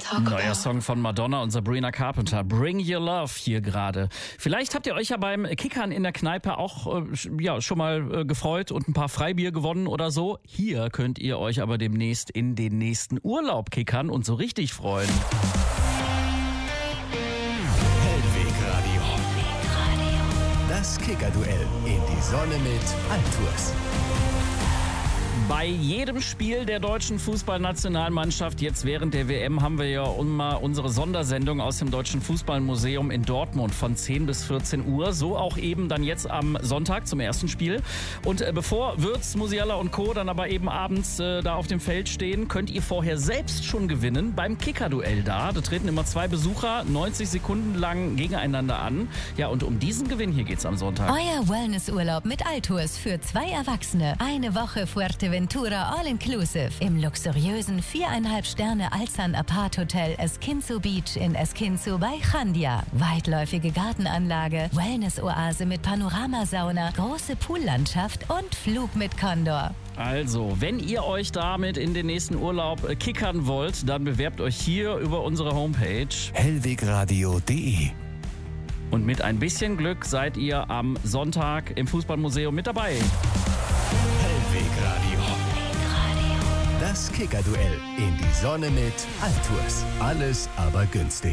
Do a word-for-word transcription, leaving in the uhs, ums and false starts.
Neuer Song von Madonna und Sabrina Carpenter. Bring Your Love hier gerade. Vielleicht habt ihr euch ja beim Kickern in der Kneipe auch äh, ja, schon mal äh, gefreut und ein paar Freibier gewonnen oder so. Hier könnt ihr euch aber demnächst in den nächsten Urlaub kickern und so richtig freuen. Hellwegradio. Das Kickerduell in die Sonne mit Altours. Bei jedem Spiel der deutschen Fußballnationalmannschaft jetzt während der W M haben wir ja immer unsere Sondersendung aus dem Deutschen Fußballmuseum in Dortmund von zehn bis vierzehn Uhr. So auch eben dann jetzt am Sonntag zum ersten Spiel. Und äh, bevor Würz, Musiala und Co. dann aber eben abends äh, da auf dem Feld stehen, könnt ihr vorher selbst schon gewinnen beim Kickerduell da. Da treten immer zwei Besucher neunzig Sekunden lang gegeneinander an. Ja, und um diesen Gewinn hier geht's am Sonntag. Euer Wellnessurlaub mit Altours für zwei Erwachsene. Eine Woche Fuerteventura All-Inclusive im luxuriösen viereinhalb Sterne Alzan Apart Hotel Esquinzo Beach in Esquinzo bei Chandia. Weitläufige Gartenanlage, Wellness-Oase mit Panoramasauna, große Poollandschaft und Flug mit Condor. Also, wenn ihr euch damit in den nächsten Urlaub äh, kickern wollt, dann bewerbt euch hier über unsere Homepage hellwegradio punkt de. und mit ein bisschen Glück seid ihr am Sonntag im Fußballmuseum mit dabei. Hellwegradio. Das Kickerduell in die Sonne mit Altours. Alles aber günstig.